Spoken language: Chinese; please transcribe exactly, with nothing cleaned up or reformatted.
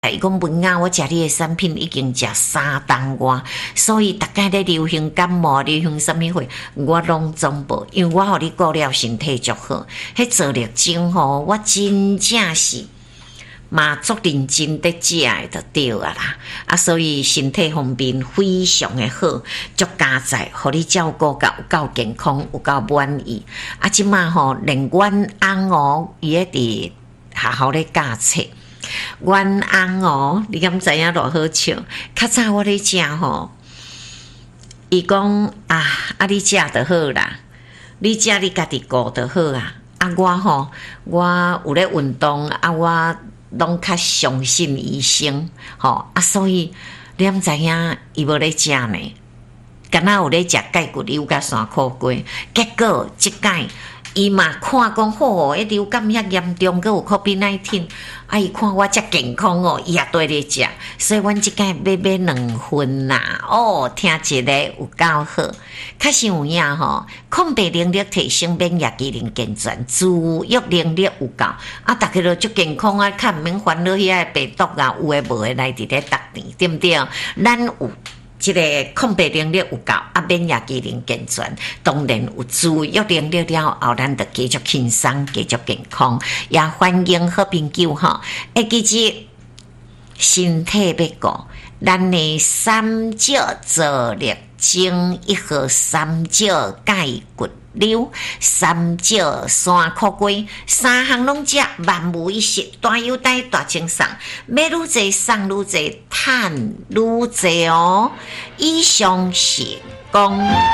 伊讲文雅，我食你的产品已经食三档外，所以大概咧流行感冒、流行什么货，我拢总无，因为我互你顾了身体足好。迄做热精吼，我真正是嘛足认真伫食的就对啊啦。啊，所以身体方面非常的好，足加载，互你照顾到有够健康，有够满意。啊，即马吼连阮翁哦，伊咧伫学校咧教册。阮翁哦，你敢知影偌好笑？较早我咧食吼，伊讲啊啊，你食就好啦，你食你家己顾就好啊。啊，我吼，我有咧运动啊，我拢较相信医生，吼啊，所以你敢知影伊无咧食呢？敢若有咧食钙骨溜甲山苦瓜，结果即摆。伊嘛看讲吼，迄流感遐严重，佮有 COVID 十九， 啊伊看我遮健康哦，伊也对咧食，所以阮即摆买买两份啦。哦，听一个有够好，较实有影吼，抗病能力提升，免疫机能健全，自愈能力有够，啊，逐个都足健康啊，较毋免烦恼遐个病毒啊，有诶无诶来伫咧逐年，对毋对？咱有。即个抗病能力有够，啊，免疫机能健全，当然有自愈能力了后，咱就继续轻松，继续健康。也欢迎好朋友吼，会记住身体要顾，咱的三椒做热精，一盒三椒钙骨溜，三椒山苦瓜，三项拢食，万无一失，大优待大清爽，买愈济送愈济，赚愈济哦。以上是讲。